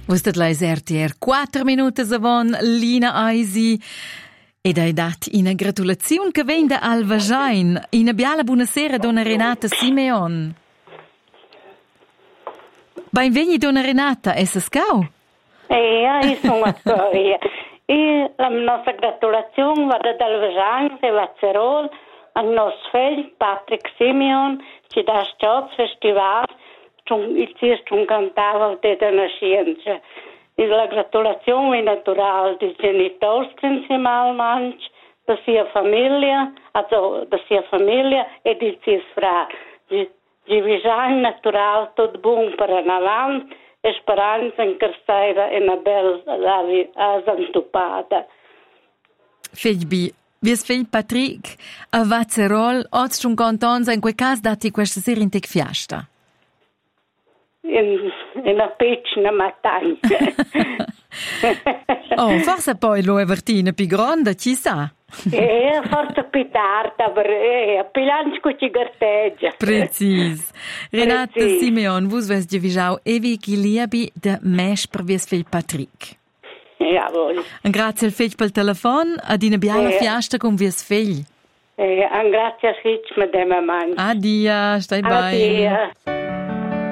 Vostet leis RTR 4 minutas avon Lina Eisi ed hai dat ina gratulazione che vende al Vajain. Ina biala buonasera donna Renata Simeon. Benveni donna Renata, essa scau? Io sono a Scoia. E la nostra gratulazione va dal Vajain e Vazzerol al nostro figlio Patrick Simeon che da Stotz Festival il circo cantava della scienza. E la gratulazione naturale dei genitori principalmente, da sia famiglia, e di sia fratelli. Di visione naturale tutto buon per avanti e speranza in carriera e una bella asantupada. Figlio, vies figlio Patrick, a Vazzerol, oggi un cantonza in quel caso dati questa sera in fiesta. In una piccola montagna. Oh, forse poi lo è vertina più grande, ci sa? Forse più tardi, ma pilanco ci garteggia. Precis. Renata Simeon, vos ves giavisau evi liabi de mesch per vies figlio Patrick. Jawohl. Grazie al figlio pel telefon, ad ina biala fiesta con vies figlio. Grazie al figlio, madame. Adia, stai bene. Adia.